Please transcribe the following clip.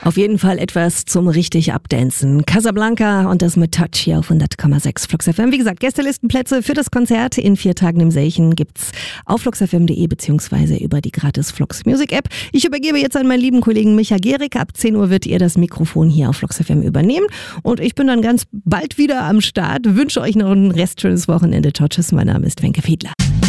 Auf jeden Fall etwas zum richtig Abdancen. Casablanca und das mit Touch hier auf 100,6 Flux FM. Wie gesagt, Gästelistenplätze für das Konzert in 4 Tagen im Seichen gibt's auf fluxfm.de beziehungsweise über die gratis Flux Music App. Ich übergebe jetzt an meinen lieben Kollegen Micha Gehrig. Ab 10 Uhr wird ihr das Mikrofon hier auf Flux FM übernehmen. Und ich bin dann ganz bald wieder am Start. Wünsche euch noch ein restschönes Wochenende. Ciao, tschüss. Mein Name ist Wenke Fiedler.